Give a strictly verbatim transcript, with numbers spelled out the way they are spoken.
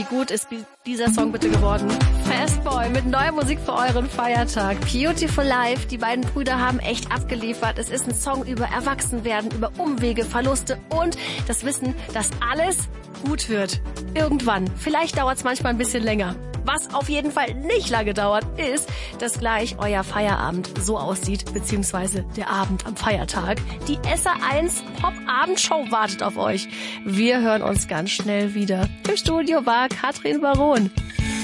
wie gut ist dieser Song bitte geworden? Fastboy mit neuer Musik für euren Feiertag. Beautiful Life, die beiden Brüder haben echt abgeliefert. Es ist ein Song über Erwachsenwerden, über Umwege, Verluste und das Wissen, dass alles gut wird. Irgendwann. Vielleicht dauert es manchmal ein bisschen länger. Was auf jeden Fall nicht lange dauert, ist, dass gleich euer Feierabend so aussieht, beziehungsweise der Abend am Feiertag. Die S R eins Pop-Abendshow wartet auf euch. Wir hören uns ganz schnell wieder. Im Studio war Katrin Baron.